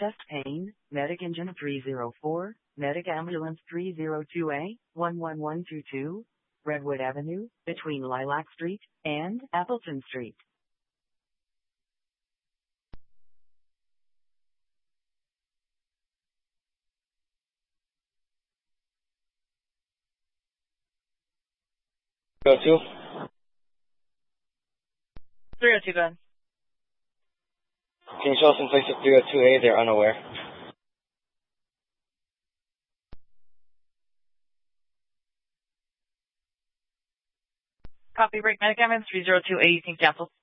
chest pain, medic engine 304, medic ambulance 302A, 11122, Redwood Avenue, between Lilac Street and Appleton Street. Go to? 302, go ahead. Can you show us in place of 302A? They're unaware. Copy, break medic ambulance 302A, you can cancel.